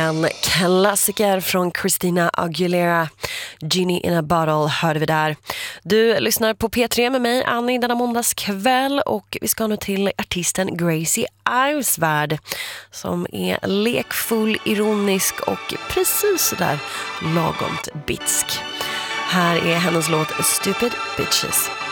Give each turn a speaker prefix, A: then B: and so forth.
A: En klassiker från Christina Aguilera, Genie in a Bottle, hörde vi där. Du lyssnar på P3 med mig, Annie, denna måndagskväll. Och vi ska nu till artisten Gracie Ivesvärd, som är lekfull, ironisk och precis där lagomt bitsk. Här är hennes låt Stupid Bitches.